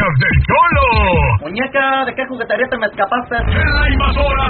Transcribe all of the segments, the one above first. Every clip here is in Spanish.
podcast del Cholo. Muñeca, ¿de qué juguetería te me escapaste? En la Invasora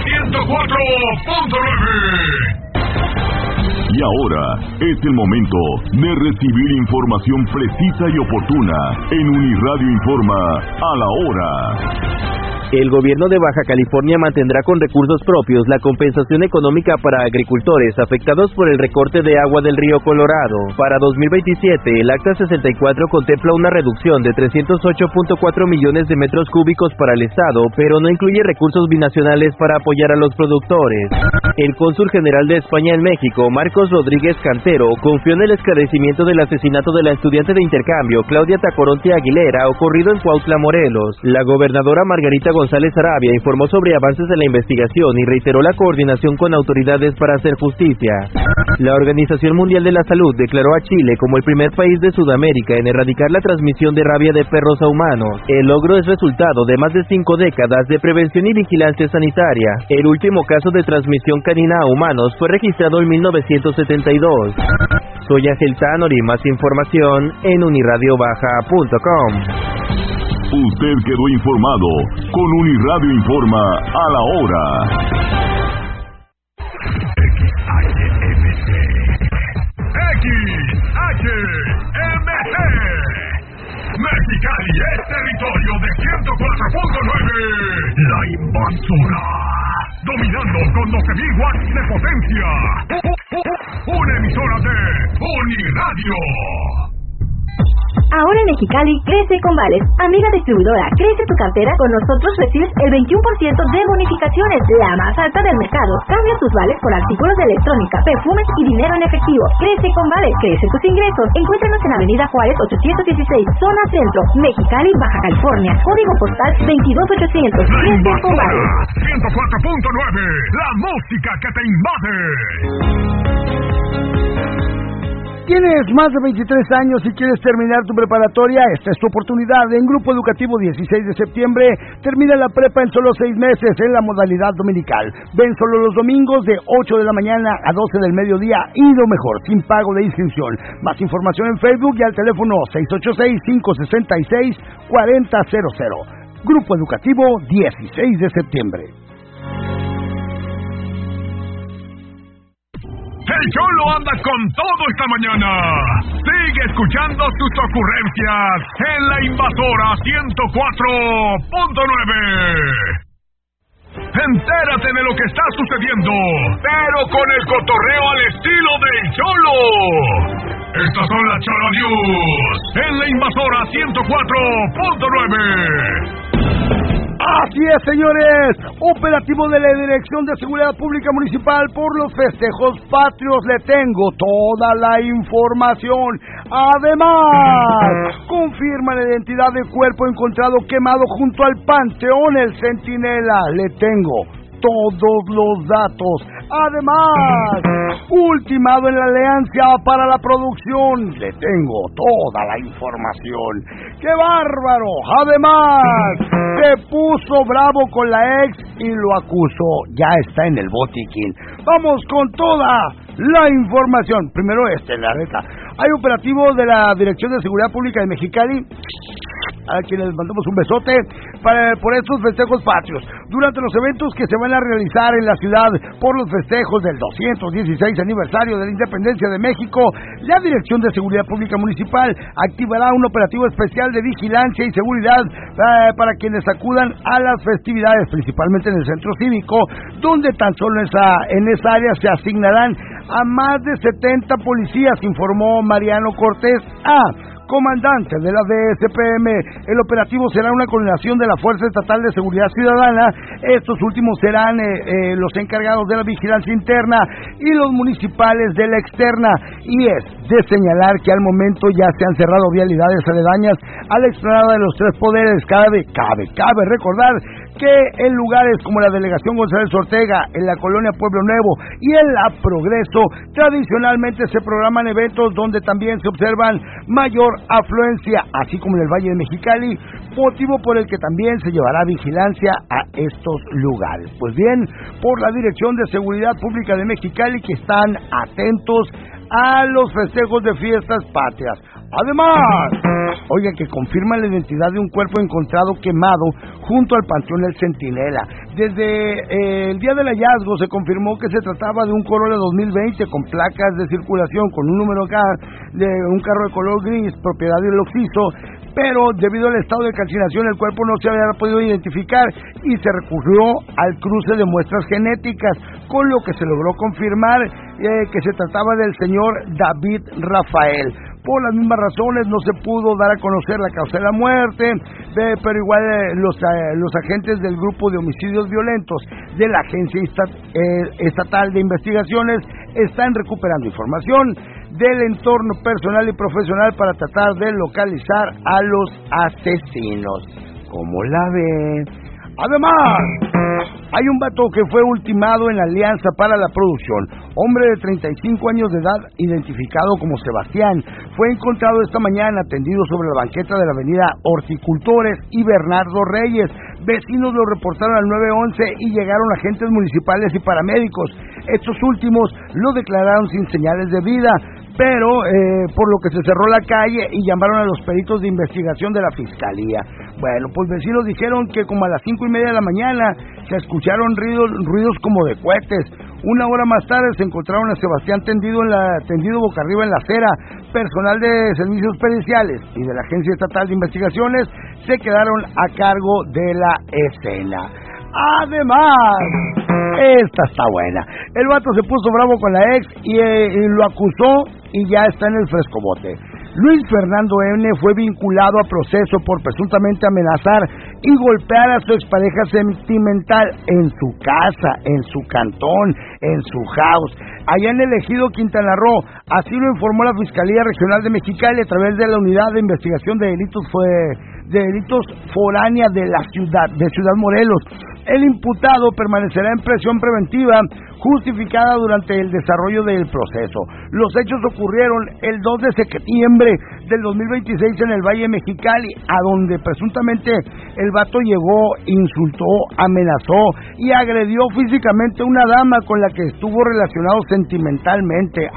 104.9. Y ahora es el momento de recibir información precisa y oportuna en Uniradio Informa a la hora. El gobierno de Baja California mantendrá con recursos propios la compensación económica para agricultores afectados por el recorte de agua del río Colorado. Para 2027, el Acta 64 contempla una reducción de 308.4 millones de metros cúbicos para el Estado, pero no incluye recursos binacionales para apoyar a los productores. El cónsul general de España en México, Marcos Rodríguez Cantero, confió en el esclarecimiento del asesinato de la estudiante de intercambio Claudia Tacoronte Aguilera, ocurrido en Cuautla, Morelos. La gobernadora Margarita González Arabia informó sobre avances en la investigación y reiteró la coordinación con autoridades para hacer justicia. La Organización Mundial de la Salud declaró a Chile como el primer país de Sudamérica en erradicar la transmisión de rabia de perros a humanos. El logro es resultado de más de 5 décadas de prevención y vigilancia sanitaria. El último caso de transmisión canina a humanos fue registrado en 1972. Soy Ángel Tanori, más información en uniradiobaja.com. Usted quedó informado con Uniradio Informa a la hora. XHMC Mexicali es territorio de 104.9. La Invasora, dominando con 12.000 watts de potencia. Una emisora de Uniradio. Ahora en Mexicali, crece con Vales. Amiga distribuidora, crece tu cartera, con nosotros recibes el 21% de bonificaciones, la más alta del mercado. Cambia tus vales por artículos de electrónica, perfumes y dinero en efectivo. Crece con Vales, crece tus ingresos. Encuéntranos en Avenida Juárez 816, zona centro, Mexicali, Baja California. Código postal 22800. Crece con Vales. 104.9, la música que te invade. ¿Tienes más de 23 años y quieres terminar tu preparatoria? Esta es tu oportunidad. En Grupo Educativo 16 de septiembre, termina la prepa en solo 6 meses en la modalidad dominical. Ven solo los domingos de 8 de la mañana a 12 del mediodía y lo mejor, sin pago de inscripción. Más información en Facebook y al teléfono 686-566-4000. Grupo Educativo 16 de septiembre. El Cholo anda con todo esta mañana. Sigue escuchando sus ocurrencias en la Invasora 104.9. Entérate de lo que está sucediendo, pero con el cotorreo al estilo del Cholo. Estas son las Cholo News en la Invasora 104.9. Así es, señores. Operativo de la Dirección de Seguridad Pública Municipal por los festejos patrios. Le tengo toda la información. Además, confirma la identidad del cuerpo encontrado quemado junto al Panteón El Centinela. Le tengo todos los datos. Además, ultimado en la Alianza para la Producción. Le tengo toda la información. ¡Qué bárbaro! Además, se puso bravo con la ex y lo acusó. Ya está en el botiquín. Vamos con toda la información. Primero la neta. Hay operativo de la Dirección de Seguridad Pública de Mexicali, a quienes les mandamos un besote, por estos festejos patrios. Durante los eventos que se van a realizar en la ciudad por los festejos del 216 aniversario de la Independencia de México, la Dirección de Seguridad Pública Municipal activará un operativo especial de vigilancia y seguridad para quienes acudan a las festividades, principalmente en el centro cívico, donde tan solo en esa área se asignarán a más de 70 policías, informó Mariano Cortés, comandante de la DSPM. El operativo será una coordinación de la Fuerza Estatal de Seguridad Ciudadana. Estos últimos serán los encargados de la vigilancia interna y los municipales de la externa. Y es de señalar que al momento ya se han cerrado vialidades aledañas a la explanada de los tres poderes. Cabe recordar que en lugares como la Delegación González Ortega, en la Colonia Pueblo Nuevo y en la Progreso, tradicionalmente se programan eventos donde también se observan mayor afluencia, así como en el Valle de Mexicali, motivo por el que también se llevará vigilancia a estos lugares. Pues bien, por la Dirección de Seguridad Pública de Mexicali, que están atentos a los festejos de fiestas patrias. Además, oiga, que confirma la identidad de un cuerpo encontrado quemado junto al Panteón El Centinela. Desde el día del hallazgo se confirmó que se trataba de un Corolla 2020 con placas de circulación, con un número acá de un carro de color gris, propiedad del occiso, pero debido al estado de calcinación el cuerpo no se había podido identificar y se recurrió al cruce de muestras genéticas, con lo que se logró confirmar que se trataba del señor David Rafael. Por las mismas razones no se pudo dar a conocer la causa de la muerte, pero igual los agentes del grupo de homicidios violentos de la Agencia Estatal de Investigaciones están recuperando información del entorno personal y profesional para tratar de localizar a los asesinos. ¿Cómo la ven? Además, hay un vato que fue ultimado en la Alianza para la Producción. Hombre de 35 años de edad, identificado como Sebastián, fue encontrado esta mañana tendido sobre la banqueta de la avenida Horticultores y Bernardo Reyes. Vecinos lo reportaron al 911 y llegaron agentes municipales y paramédicos. Estos últimos lo declararon sin señales de vida, pero por lo que se cerró la calle y llamaron a los peritos de investigación de la Fiscalía. Bueno, pues vecinos dijeron que como a las 5:30 de la mañana se escucharon ruidos como de cohetes. Una hora más tarde se encontraron a Sebastián tendido boca arriba en la acera. Personal de servicios periciales y de la Agencia Estatal de Investigaciones se quedaron a cargo de la escena. Además, esta está buena. El vato se puso bravo con la ex y lo acusó y ya está en el frescobote. Luis Fernando N. fue vinculado a proceso por presuntamente amenazar y golpear a su expareja sentimental en su casa, en su cantón, en su house, allá en el ejido Quintana Roo. Así lo informó la Fiscalía Regional de Mexicali a través de la Unidad de Investigación de Delitos Foránea de Ciudad Morelos. El imputado permanecerá en prisión preventiva justificada durante el desarrollo del proceso. Los hechos ocurrieron el 2 de septiembre del 2026 en el Valle Mexicali, a donde presuntamente el vato llegó, insultó, amenazó y agredió físicamente a una dama con la que estuvo relacionado sentimentalmente.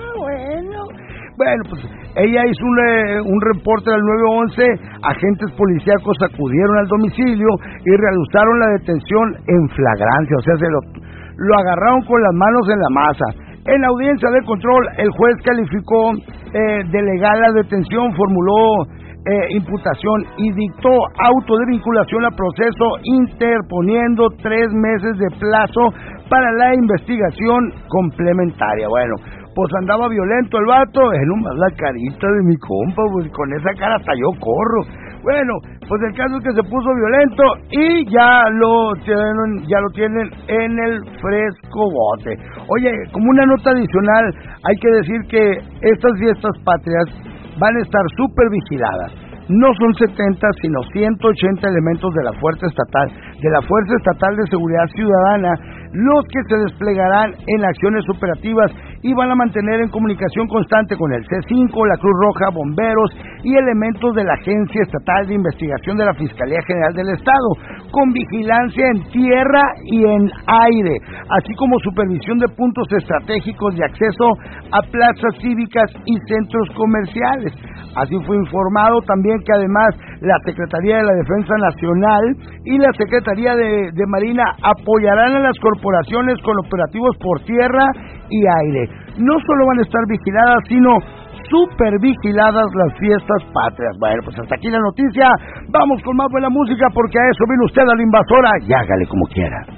Bueno, pues ella hizo un reporte al 911, agentes policíacos acudieron al domicilio y realizaron la detención en flagrancia, o sea, lo agarraron con las manos en la masa. En la audiencia de control, el juez calificó de legal la detención, formuló imputación y dictó auto de vinculación a proceso, interponiendo 3 meses de plazo para la investigación complementaria. Bueno, pues andaba violento el vato, nomás la carita de mi compa, pues con esa cara hasta yo corro. Bueno, pues el caso es que se puso violento y ya lo tienen en el frescobote. Oye, como una nota adicional, hay que decir que estas fiestas patrias van a estar súper vigiladas. No son 70, sino 180 elementos de la Fuerza Estatal de Seguridad Ciudadana los que se desplegarán en acciones operativas y van a mantener en comunicación constante con el C5, la Cruz Roja, bomberos y elementos de la Agencia Estatal de Investigación de la Fiscalía General del Estado, con vigilancia en tierra y en aire, así como supervisión de puntos estratégicos de acceso a plazas cívicas y centros comerciales. Así fue informado también que además la Secretaría de la Defensa Nacional y la Secretaría de Marina apoyarán a las corporaciones con operativos por tierra y aire. No solo van a estar vigiladas, sino súper vigiladas las fiestas patrias. Bueno, pues hasta aquí la noticia. Vamos con más buena música porque a eso vino usted a La Invasora y hágale como quiera.